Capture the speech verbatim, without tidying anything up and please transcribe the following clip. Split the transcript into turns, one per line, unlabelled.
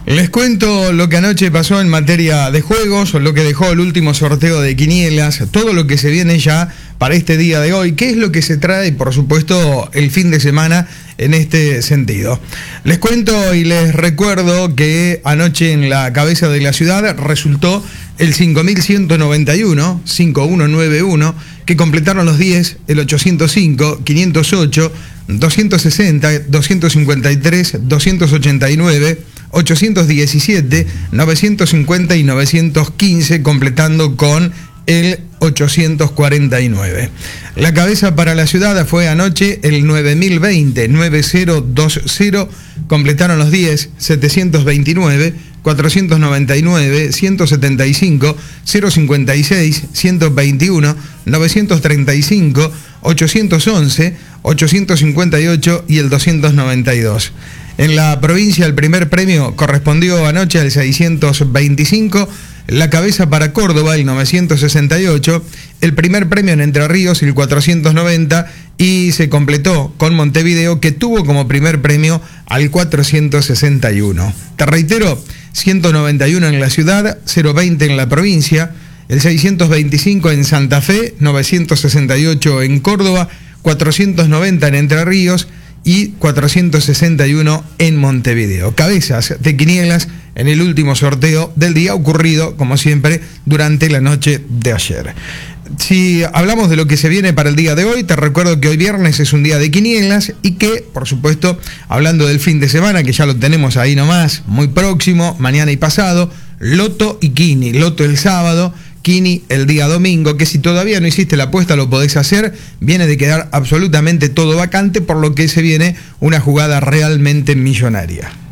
Les cuento lo que anoche pasó en materia de juegos, lo que dejó el último sorteo de quinielas, todo lo que se viene ya para este día de hoy, qué es lo que se trae y por supuesto el fin de semana en este sentido. Les cuento y les recuerdo que anoche en la cabeza de la ciudad resultó el cinco mil ciento noventa y uno, cinco mil ciento noventa y uno, que completaron los diez, el ochocientos cinco, quinientos ocho, doscientos sesenta, doscientos cincuenta y tres, doscientos ochenta y nueve, ochocientos diecisiete, novecientos cincuenta y novecientos quince, completando con el ochocientos cuarenta y nueve. La cabeza para la ciudad fue anoche el nueve mil veinte, nueve mil veinte, completaron los diez, setecientos veintinueve, cuatrocientos noventa y nueve, ciento setenta y cinco, cero cincuenta y seis, ciento veintiuno, novecientos treinta y cinco, ochocientos once, ochocientos cincuenta y ocho y el doscientos noventa y dos. En la provincia el primer premio correspondió anoche al seiscientos veinticinco, la cabeza para Córdoba el novecientos sesenta y ocho, el primer premio en Entre Ríos el cuatrocientos noventa y se completó con Montevideo, que tuvo como primer premio al cuatrocientos sesenta y uno. Te reitero, ciento noventa y uno en la ciudad, cero veinte en la provincia, el seiscientos veinticinco en Santa Fe, novecientos sesenta y ocho en Córdoba, cuatrocientos noventa en Entre Ríos y cuatrocientos sesenta y uno en Montevideo. Cabezas de quinielas en el último sorteo del día, ocurrido, como siempre, durante la noche de ayer. Si hablamos de lo que se viene para el día de hoy, te recuerdo que hoy viernes es un día de quinielas y que, por supuesto, hablando del fin de semana, que ya lo tenemos ahí nomás, muy próximo, mañana y pasado, Loto y Quini. Loto el sábado, Quini el día domingo, que si todavía no hiciste la apuesta lo podés hacer, viene de quedar absolutamente todo vacante, por lo que se viene una jugada realmente millonaria.